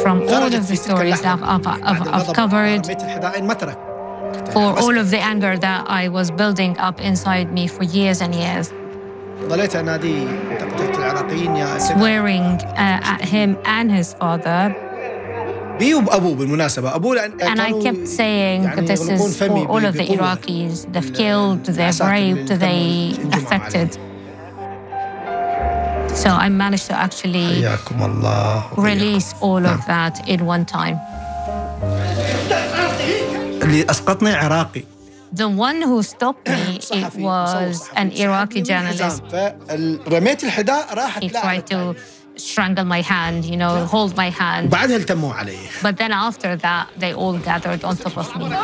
from all of the stories that I've covered, for all of the anger that I was building up inside me for years and years. Swearing at him and his father. And I kept saying that this is for all of the Iraqis. They've killed, they've raped, they affected. So I managed to actually release all of that in one time. The one who stopped me, it was an Iraqi journalist. He tried to strangle my hand, hold my hand. But then after that, they all gathered on top of me.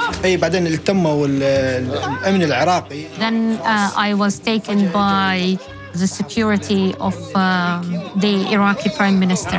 Then I was taken by the security of the Iraqi Prime Minister.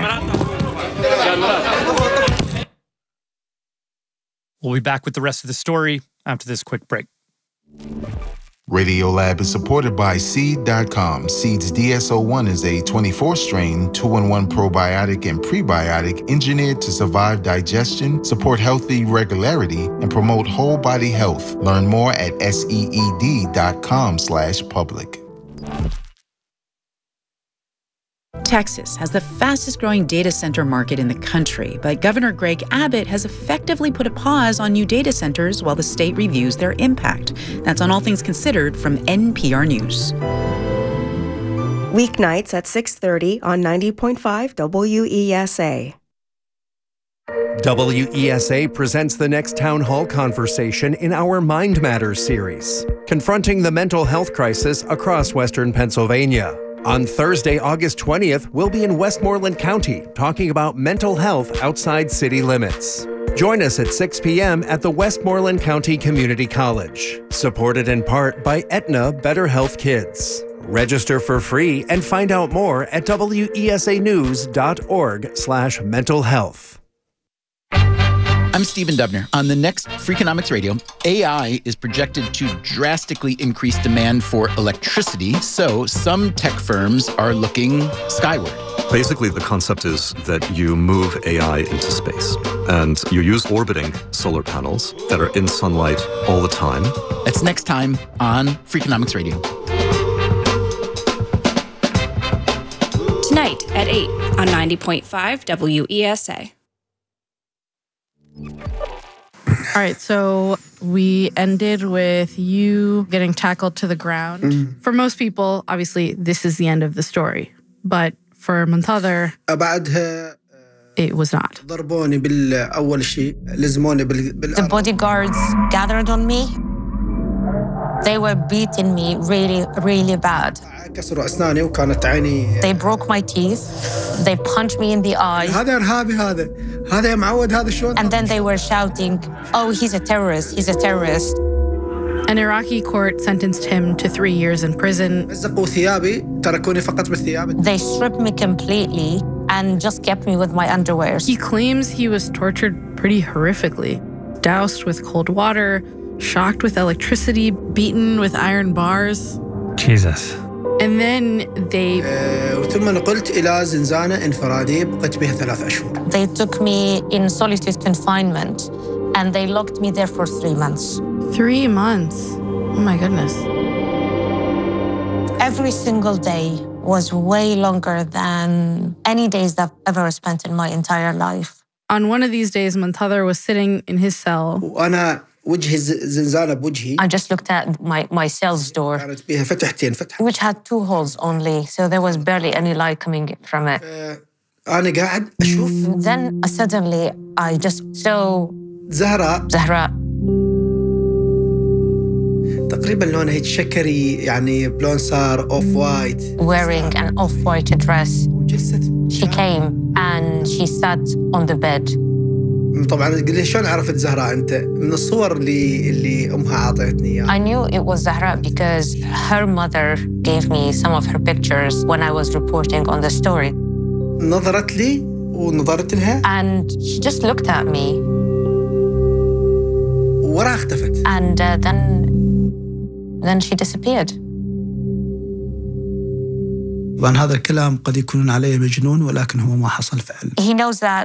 We'll be back with the rest of the story after this quick break. Radiolab is supported by Seed.com. Seed's DSO1 is a 24-strain, 2-in-1 probiotic and prebiotic engineered to survive digestion, support healthy regularity, and promote whole body health. Learn more at seed.com/public. Texas has the fastest growing data center market in the country, but Governor Greg Abbott has effectively put a pause on new data centers while the state reviews their impact. That's on All Things Considered from NPR News. Weeknights at 6:30 on 90.5 WESA. WESA presents the next town hall conversation in our Mind Matters series, confronting the mental health crisis across Western Pennsylvania. On Thursday, August 20th, we'll be in Westmoreland County talking about mental health outside city limits. Join us at 6 p.m. at the Westmoreland County Community College, supported in part by Aetna Better Health Kids. Register for free and find out more at wesanews.org/mentalhealth. I'm Stephen Dubner. On the next Freakonomics Radio, AI is projected to drastically increase demand for electricity, so some tech firms are looking skyward. Basically, the concept is that you move AI into space, and you use orbiting solar panels that are in sunlight all the time. That's next time on Freakonomics Radio. Tonight at 8 on 90.5 WESA. All right, so we ended with you getting tackled to the ground. For most people, obviously, this is the end of the story. But for Muntadhir, it was not. The bodyguards gathered on me. They were beating me really, really bad. They broke my teeth. They punched me in the eye. And then they were shouting, "Oh, he's a terrorist, he's a terrorist." An Iraqi court sentenced him to 3 years in prison. They stripped me completely and just kept me with my underwear. He claims he was tortured pretty horrifically, doused with cold water, shocked with electricity, beaten with iron bars. Jesus. And then they took me in solitary confinement and they locked me there for 3 months. 3 months? Oh my goodness. Every single day was way longer than any days that I've ever spent in my entire life. On one of these days, Muntadhir was sitting in his cell. I just looked at my cell's door, which had 2 holes only, so there was barely any light coming from it. Then suddenly I just saw Zahra. تقريبا لونها هيك شكري يعني بلون صار off white. Wearing an off-white dress. She came and she sat on the bed. طبعا قلت شلون عرفت زهراء انت من الصور اللي امها عطتني اياها. I knew it was Zahra because her mother gave me some of her pictures when I was reporting on the story. نظرت لي ونظرت لها. And she just looked at me. وراها اختفت. And then she disappeared. طبعا هذا الكلام قد يكون عليه مجنون ولكن هو ما حصل فعلا. He knows that